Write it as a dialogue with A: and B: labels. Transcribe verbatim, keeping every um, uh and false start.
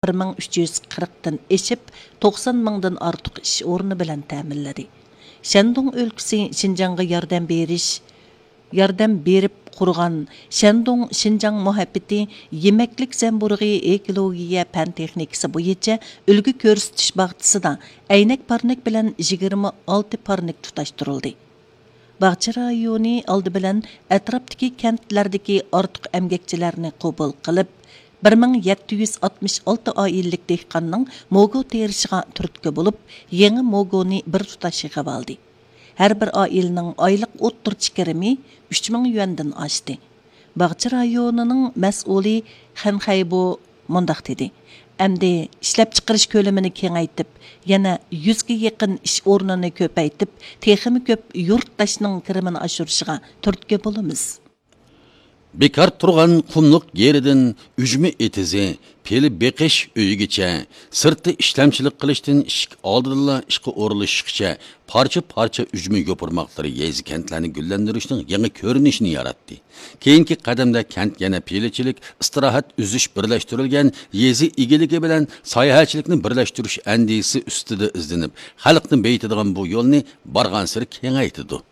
A: bir ming uch yuz qirqdan eşip to'qson mingdan ortiq ish o'rni bilan ta'minladi. Shandong o'lkasi Xinjiangga yordam berish, yordam berib qurgan Shandong Xinjiang muhabbati yemeklik zamburg'i ekologiya fan texnikasi bo'yicha ulgu ko'rsatish bag'tisida aynak parnak bilan yigirma olti parnak tutashtirildi. Bağçı rayoni aldı bilan atrofdagi kentlardagi ortiq emgekçilarni qabul qilib, bir ming yetti yuz oltmish olti oilelik dehqonning mogo terishiga turtki bo'lib, yangi mogoni bir tutash yig'ib oldi. Har bir oilening oylik o'ttirchi kirimi uch ming yuandan oshdi. Bağçı rayonining mas'uli Han Haybo mundaq dedi: "Endi ishlab chiqarish ko'lamini kengaytib, yana yuzga yaqin ish o'rnini ko'paytib, texmi ko'p yurtdoshning kirimini oshirishga turtki bo'lamiz."
B: Bekar turgan qumluq yeridan ujmi etizi, peli beqish uyigacha, sirti ishlamchilik qilishdan ishq oldinla ishqa o'rilishgacha parcha-parcha ujmi yopurmoqlari yezi kentlarni gullantirishning yangi ko'rinishini yaratdi. Keyingi qadamda kent yana pelichilik, istirohat uzish birlashtirilgan yezi egiligi bilan sayohatchilikni birlashtirish andisi ustida izlanib, xalqni beytadigan bu yo'lni borgan sir kengaytirdi.